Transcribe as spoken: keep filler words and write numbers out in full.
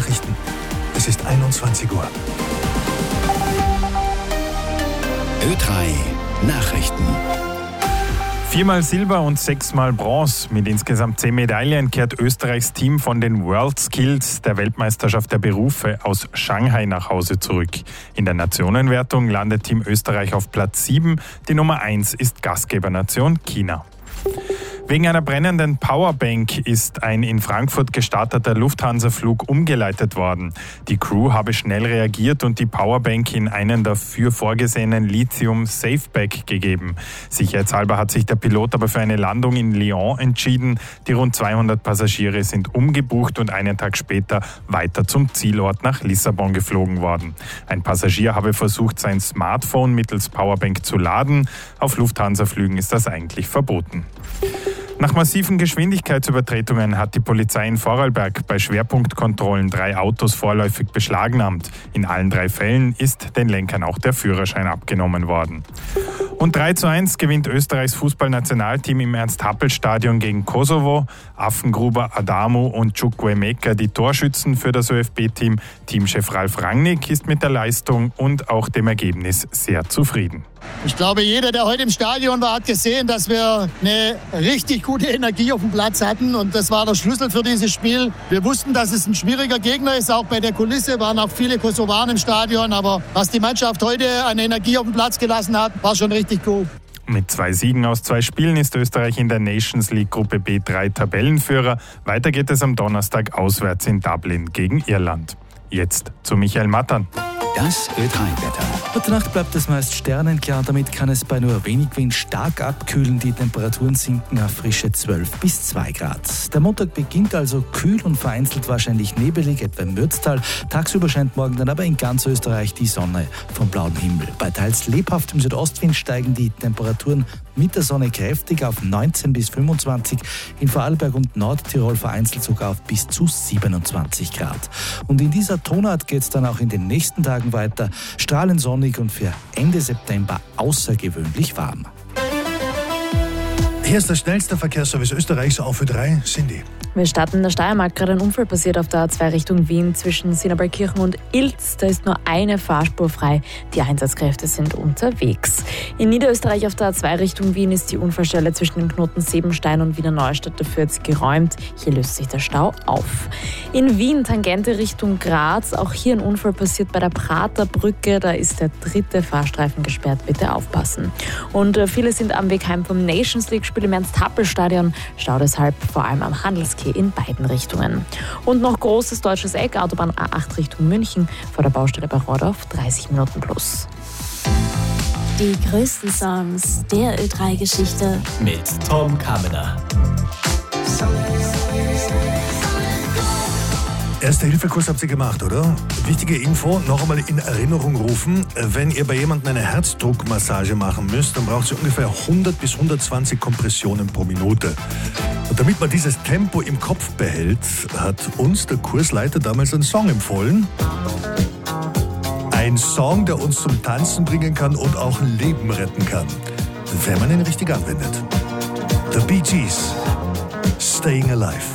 Nachrichten. Es ist einundzwanzig Uhr. Ö drei Nachrichten. Viermal Silber und sechsmal Bronze. Mit insgesamt zehn Medaillen kehrt Österreichs Team von den World Skills, der Weltmeisterschaft der Berufe, aus Shanghai nach Hause zurück. In der Nationenwertung landet Team Österreich auf Platz sieben. Die Nummer eins ist Gastgebernation China. Wegen einer brennenden Powerbank ist ein in Frankfurt gestarteter Lufthansa-Flug umgeleitet worden. Die Crew habe schnell reagiert und die Powerbank in einen dafür vorgesehenen Lithium-Safeback gegeben. Sicherheitshalber hat sich der Pilot aber für eine Landung in Lyon entschieden. Die rund zweihundert Passagiere sind umgebucht und einen Tag später weiter zum Zielort nach Lissabon geflogen worden. Ein Passagier habe versucht, sein Smartphone mittels Powerbank zu laden. Auf Lufthansa-Flügen ist das eigentlich verboten. Nach massiven Geschwindigkeitsübertretungen hat die Polizei in Vorarlberg bei Schwerpunktkontrollen drei Autos vorläufig beschlagnahmt. In allen drei Fällen ist den Lenkern auch der Führerschein abgenommen worden. Und drei zu eins gewinnt Österreichs Fußballnationalteam im Ernst-Happel-Stadion gegen Kosovo. Affengruber, Adamu und Chukwuemeka die Torschützen für das ÖFB-Team. Teamchef Ralf Rangnick ist mit der Leistung und auch dem Ergebnis sehr zufrieden. Ich glaube, jeder, der heute im Stadion war, hat gesehen, dass wir eine richtig gute Energie auf dem Platz hatten. Und das war der Schlüssel für dieses Spiel. Wir wussten, dass es ein schwieriger Gegner ist. Auch bei der Kulisse waren auch viele Kosovaren im Stadion. Aber was die Mannschaft heute an Energie auf dem Platz gelassen hat, war schon richtig gut. Mit zwei Siegen aus zwei Spielen ist Österreich in der Nations League Gruppe B drei Tabellenführer. Weiter geht es am Donnerstag auswärts in Dublin gegen Irland. Jetzt zu Michael Mattern. Das Ö drei Wetter. Heute Nacht bleibt es meist sternenklar, damit kann es bei nur wenig Wind stark abkühlen. Die Temperaturen sinken auf frische zwölf bis zwei Grad. Der Montag beginnt also kühl und vereinzelt wahrscheinlich nebelig, etwa im Mürztal. Tagsüber scheint morgen dann aber in ganz Österreich die Sonne vom blauen Himmel. Bei teils lebhaftem Südostwind steigen die Temperaturen mit der Sonne kräftig auf neunzehn bis fünfundzwanzig, in Vorarlberg und Nordtirol vereinzelt sogar auf bis zu siebenundzwanzig Grad. Und in dieser Tonart geht es dann auch in den nächsten Tagen weiter, strahlend sonnig und für Ende September außergewöhnlich warm. Hier ist der schnellste Verkehrsservice Österreichs auf Ö drei, Cindy. Wir starten in der Steiermark. Gerade ein Unfall passiert auf der A zwei Richtung Wien zwischen Sinnebergkirchen und Ilz. Da ist nur eine Fahrspur frei. Die Einsatzkräfte sind unterwegs. In Niederösterreich auf der A zwei Richtung Wien ist die Unfallstelle zwischen den Knoten Sebenstein und Wiener Neustadt dafür jetzt geräumt. Hier löst sich der Stau auf. In Wien Tangente Richtung Graz. Auch hier ein Unfall passiert bei der Praterbrücke. Da ist der dritte Fahrstreifen gesperrt. Bitte aufpassen. Und viele sind am Weg heim vom Nations League Spiel im Ernst-Happel-Stadion. Stau deshalb vor allem am Handelsquai in beiden Richtungen. Und noch großes deutsches Eck, Autobahn A acht Richtung München, vor der Baustelle bei Rodorf, dreißig Minuten plus. Die größten Songs der Ö drei Geschichte mit Tom Kamener. Erste-Hilfe-Kurs habt ihr gemacht, oder? Wichtige Info, noch einmal in Erinnerung rufen. Wenn ihr bei jemandem eine Herzdruckmassage machen müsst, dann braucht ihr ungefähr hundert bis hundertzwanzig Kompressionen pro Minute. Und damit man dieses Tempo im Kopf behält, hat uns der Kursleiter damals einen Song empfohlen. Ein Song, der uns zum Tanzen bringen kann und auch ein Leben retten kann, wenn man ihn richtig anwendet. The Bee Gees, Staying Alive.